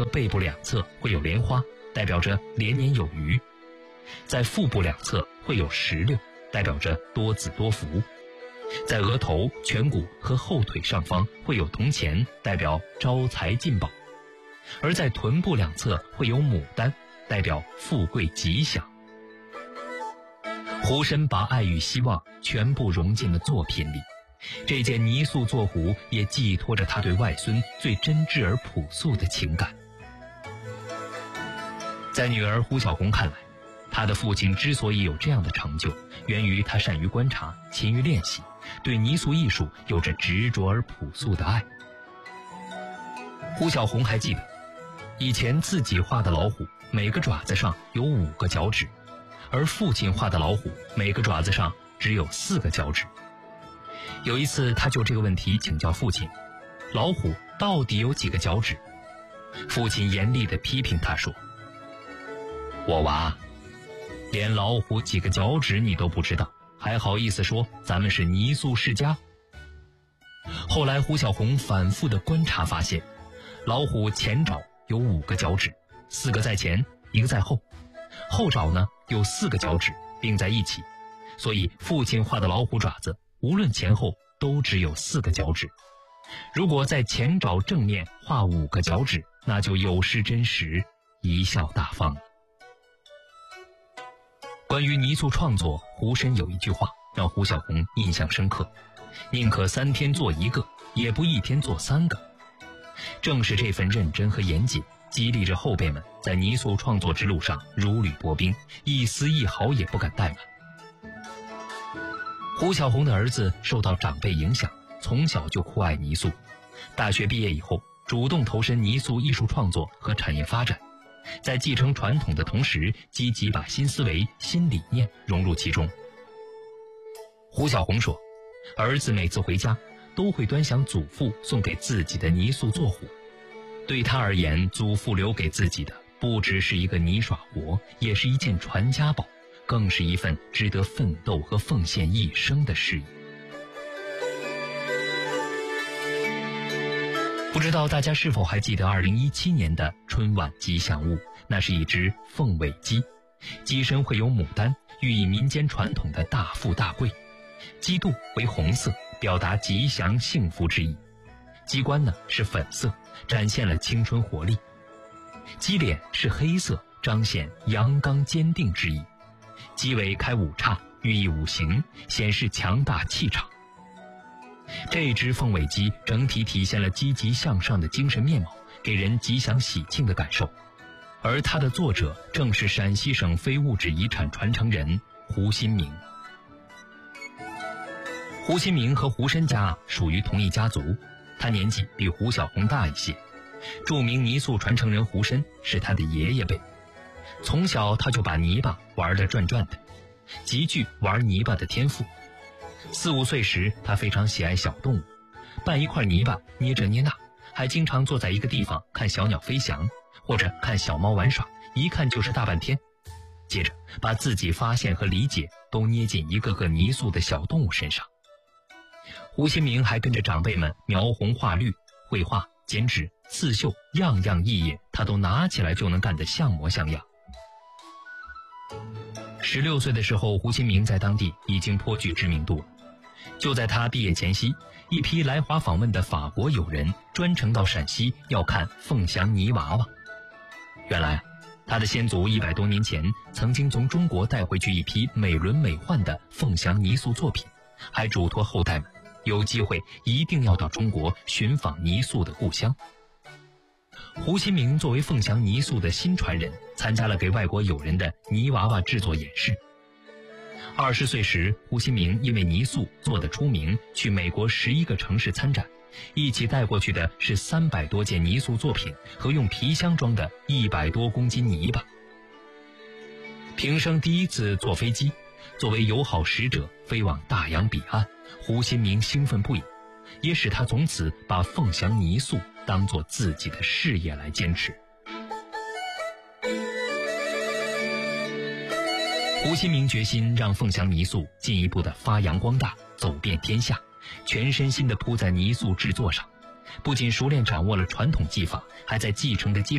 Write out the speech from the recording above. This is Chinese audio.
和背部两侧会有莲花，代表着连年有余；在腹部两侧会有石榴，代表着多子多福；在额头、颧骨和后腿上方会有铜钱，代表招财进宝；而在臀部两侧会有牡丹，代表富贵吉祥。胡申把爱与希望全部融进了作品里，这件泥塑坐壶也寄托着他对外孙最真挚而朴素的情感。在女儿胡小红看来，她的父亲之所以有这样的成就，源于他善于观察，勤于练习，对泥塑艺术有着执着而朴素的爱。胡小红还记得，以前自己画的老虎每个爪子上有5个脚趾，而父亲画的老虎每个爪子上只有4个脚趾。有一次他就这个问题请教父亲，老虎到底有几个脚趾？父亲严厉地批评他说，我娃，连老虎几个脚趾你都不知道，还好意思说咱们是泥塑世家？后来胡小红反复的观察发现，老虎前爪有5个脚趾，4个在前，1个在后，后爪呢有4个脚趾并在一起，所以父亲画的老虎爪子无论前后都只有4个脚趾。如果在前爪正面画5个脚趾，那就有失真实，贻笑大方。关于泥塑创作，胡申有一句话让胡小红印象深刻，宁可3天做1个，也不1天做3个。正是这份认真和严谨，激励着后辈们在泥塑创作之路上如履薄冰，一丝一毫也不敢怠慢。胡小红的儿子受到长辈影响，从小就酷爱泥塑，大学毕业以后主动投身泥塑艺术创作和产业发展，在继承传统的同时，积极把新思维、新理念融入其中。胡小红说，儿子每次回家都会端详祖父送给自己的泥塑坐虎，对他而言，祖父留给自己的不只是一个泥耍活，也是一件传家宝，更是一份值得奋斗和奉献一生的事业。不知道大家是否还记得2017年的春晚吉祥物，那是一只凤尾鸡，鸡身会有牡丹，寓意民间传统的大富大贵，鸡肚为红色，表达吉祥幸福之意，鸡冠呢是粉色，展现了青春活力，鸡脸是黑色，彰显阳刚坚定之意，鸡尾开5叉，寓意5行，显示强大气场。这只凤尾鸡整体体现了积极向上的精神面貌，给人吉祥喜庆的感受。而它的作者正是陕西省非物质遗产传承人胡新明。胡新明和胡申家属于同一家族，他年纪比胡小红大一些。著名泥塑传承人胡申是他的爷爷辈，从小他就把泥巴玩得转转的，极具玩泥巴的天赋。4、5岁时，他非常喜爱小动物，拌一块泥巴捏这捏那，还经常坐在一个地方看小鸟飞翔，或者看小猫玩耍，一看就是大半天。接着把自己发现和理解都捏进一个个泥塑的小动物身上。胡新明还跟着长辈们描红画绿，绘画、剪纸、刺绣，样样艺业他都拿起来就能干得像模像样。16岁的时候，胡新明在当地已经颇具知名度了。就在他毕业前夕，一批来华访问的法国友人专程到陕西要看凤翔泥娃娃。原来他的先祖100多年前曾经从中国带回去一批美轮美奂的凤翔泥塑作品，还嘱托后代们有机会一定要到中国寻访泥塑的故乡。胡新明作为凤翔泥塑的新传人，参加了给外国友人的泥娃娃制作演示。20岁时，胡新明因为泥塑做得出名，去美国11个城市参展，一起带过去的是300多件泥塑作品和用皮箱装的100多公斤泥巴。平生第一次坐飞机，作为友好使者飞往大洋彼岸，胡新明兴奋不已，也使他从此把凤翔泥塑当作自己的事业来坚持。胡新明决心让凤翔泥塑进一步的发扬光大，走遍天下，全身心地扑在泥塑制作上，不仅熟练掌握了传统技法，还在继承的基础